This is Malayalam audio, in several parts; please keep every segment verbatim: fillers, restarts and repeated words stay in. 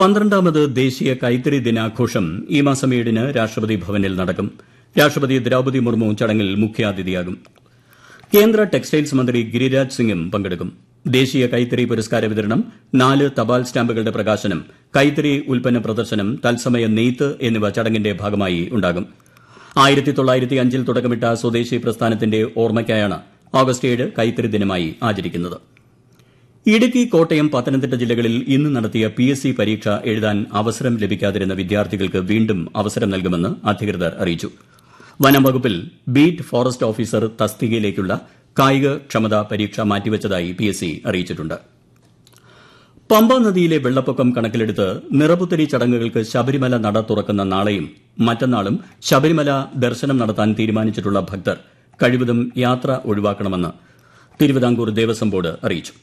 പന്ത്രണ്ടാമത് ദേശീയ കൈത്തറി ദിനാഘോഷം ഈ മാസം ഏഴിന് രാഷ്ട്രപതി ഭവനിൽ നടക്കും. രാഷ്ട്രപതി ദ്രൌപദി മുർമു ചടങ്ങിൽ മുഖ്യാതിഥിയാകും. കേന്ദ്ര ടെക്സ്റ്റൈൽസ് മന്ത്രി ഗിരിരാജ് സിംഗും പങ്കെടുക്കും. ദേശീയ കൈത്തറി പുരസ്കാര വിതരണം, നാല് തപാൽ സ്റ്റാമ്പുകളുടെ പ്രകാശനം, കൈത്തറി ഉൽപ്പന്ന പ്രദർശനം, തത്സമയ നെയ്ത്ത് എന്നിവ ചടങ്ങിന്റെ ഭാഗമായി ഉണ്ടാകും. ആയിരത്തി തൊള്ളായിരത്തി അഞ്ചിൽ തുടക്കമിട്ട സ്വദേശി പ്രസ്ഥാനത്തിന്റെ ഓർമ്മയ്ക്കായാണ് ഓഗസ്റ്റ് ഏഴ് കൈത്തറി ദിനമായി ആചരിക്കുന്നത്. ഇടുക്കി, കോട്ടയം, പത്തനംതിട്ട ജില്ലകളിൽ ഇന്ന് നടത്തിയ പി എസ് സി പരീക്ഷ എഴുതാൻ അവസരം ലഭിക്കാതിരുന്ന വിദ്യാർത്ഥികൾക്ക് വീണ്ടും അവസരം നൽകുമെന്ന് അധികൃതർ അറിയിച്ചു. വനം വകുപ്പിൽ ബീറ്റ് ഫോറസ്റ്റ് ഓഫീസർ തസ്തികയിലേക്കുള്ള കായിക ക്ഷമതാ പരീക്ഷ മാറ്റിവച്ചതായി പി എസ് സി അറിയിച്ചിട്ടുണ്ട്. പമ്പാ നദിയിലെ വെള്ളപ്പൊക്കം കണക്കിലെടുത്ത് നിറപുത്തരി ചടങ്ങുകൾക്ക് ശബരിമല നട തുറക്കുന്ന നാളെയും മറ്റന്നാളും ശബരിമല ദർശനം നടത്താൻ തീരുമാനിച്ചിട്ടുള്ള ഭക്തർ കഴിവതും യാത്ര ഒഴിവാക്കണമെന്ന് തിരുവിതാംകൂർ ദേവസ്വം ബോർഡ് അറിയിച്ചു.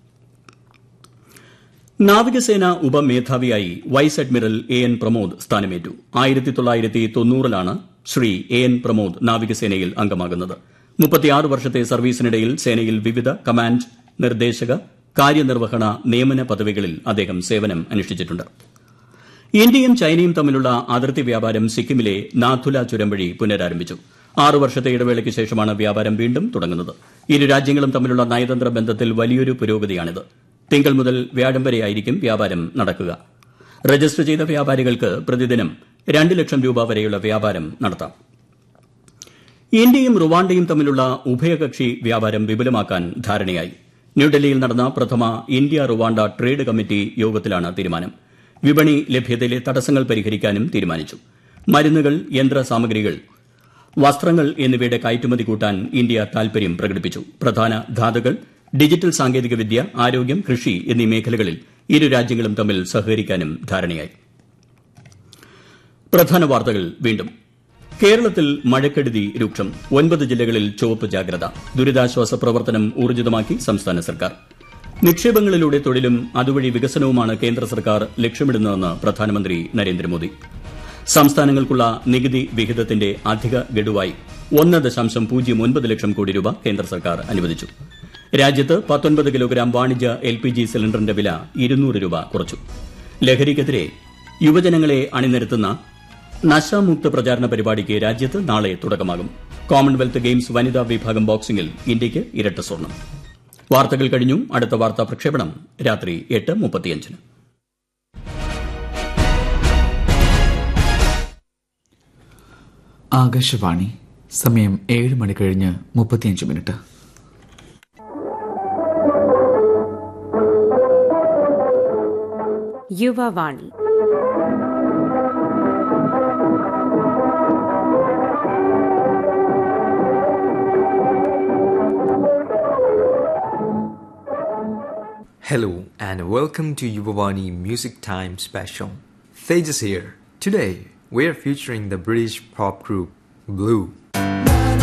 നാവികസേന ഉപമേധാവിയായി vice admiral A N Pramod സ്ഥാനമേറ്റു. ആയിരത്തി തൊള്ളായിരത്തി തൊണ്ണൂറിലാണ് ശ്രീ എ എൻ പ്രമോദ് നാവികസേനയിൽ അംഗമാകുന്നത്. മുപ്പത്തിയാറ് വർഷത്തെ സർവീസിനിടയിൽ സേനയിൽ വിവിധ കമാൻഡ്, നിർദ്ദേശക, കാര്യനിർവഹണ, നിയമന പദവികളിൽ അദ്ദേഹം സേവനം അനുഷ്ഠിച്ചിട്ടുണ്ട്. ഇന്ത്യയും ചൈനയും തമ്മിലുള്ള അതിർത്തി വ്യാപാരം സിക്കിമിലെ നാഥുല ചുരം വഴി പുനരാരംഭിച്ചു. ആറ് വർഷത്തെ ഇടവേളയ്ക്ക് ശേഷമാണ് വ്യാപാരം വീണ്ടും തുടങ്ങുന്നത്. ഇരു രാജ്യങ്ങളും തമ്മിലുള്ള നയതന്ത്ര ബന്ധത്തിൽ വലിയൊരു പുരോഗതിയാണിത്. തിങ്കൾ മുതൽ വ്യാഴം വരെയായിരിക്കും വ്യാപാരം നടക്കുക. രജിസ്റ്റർ ചെയ്ത വ്യാപാരികൾക്ക് പ്രതിദിനം രണ്ട് ലക്ഷം രൂപ വരെയുള്ള വ്യാപാരം നടത്താം. ഇന്ത്യയും റുവാണ്ടയും തമ്മിലുള്ള ഉഭയകക്ഷി വ്യാപാരം വിപുലമാക്കാൻ ധാരണയായി. ന്യൂഡൽഹിയിൽ നടന്ന പ്രഥമ ഇന്ത്യ റുവാണ്ട ട്രേഡ് കമ്മിറ്റി യോഗത്തിലാണ് തീരുമാനം. വിപണി ലഭ്യതയിലെ തടസ്സങ്ങൾ പരിഹരിക്കാനും തീരുമാനിച്ചു. മരുന്നുകൾ, യന്ത്രസാമഗ്രികൾ, വസ്ത്രങ്ങൾ എന്നിവയുടെ കയറ്റുമതി കൂട്ടാൻ ഇന്ത്യ താൽപര്യം പ്രകടിപ്പിച്ചു. പ്രധാന ധാതുക്കൾ, ഡിജിറ്റൽ സാങ്കേതികവിദ്യ, ആരോഗ്യം, കൃഷി എന്നീ മേഖലകളിൽ ഇരു രാജ്യങ്ങളും തമ്മിൽ സഹകരിക്കാനും ധാരണയായി. പ്രധാന വാർത്തകൾ വീണ്ടും. കേരളത്തിൽ മഴക്കെടുതി രൂക്ഷം. ഒൻപത് ജില്ലകളിൽ ചുവപ്പ് ജാഗ്രത. ദുരിതാശ്വാസ പ്രവർത്തനം ഊർജിതമാക്കി സംസ്ഥാന സർക്കാർ. നിക്ഷേപങ്ങളിലൂടെ തൊഴിലും അതുവഴി വികസനവുമാണ് കേന്ദ്ര സർക്കാർ ലക്ഷ്യമിടുന്നതെന്ന് പ്രധാനമന്ത്രി നരേന്ദ്രമോദി. സംസ്ഥാനങ്ങൾക്കുള്ള നികുതി വിഹിതത്തിന്റെ അധിക ഗഡുവായി ഒന്ന് ദശാംശം പൂജ്യം ഒൻപത് ലക്ഷം കോടി രൂപ കേന്ദ്ര സർക്കാർ അനുവദിച്ചു. രാജ്യത്ത് പത്തൊൻപത് കിലോഗ്രാം വാണിജ്യ എൽ പി ജി സിലിണ്ടറിന്റെ വില ഇരുന്നൂറ് രൂപ കുറച്ചു. ലഹരിക്കെതിരെ യുവജനങ്ങളെ അണിനിരത്തുന്ന നശാമുക്ത പ്രചാരണ പരിപാടിക്ക് രാജ്യത്ത് നാളെ തുടക്കമാകും. കോമൺവെൽത്ത് ഗെയിംസ് വനിതാ വിഭാഗം ബോക്സിംഗിൽ ഇന്ത്യയ്ക്ക് ഇരട്ട സ്വർണം. വാർത്തകൾ കഴിഞ്ഞു. അടുത്ത വാർത്താ പ്രക്ഷേപണം രാത്രി എട്ട് മുപ്പത്തിയഞ്ചിന്. ആകാശവാണി. സമയം ഏഴ് മണി കഴിഞ്ഞ് മുപ്പത്തിയഞ്ച് minute. Yuvavani. Hello and welcome to Yuvavani Music Time Special. Tejas here. Today, we are featuring the British pop group Blue.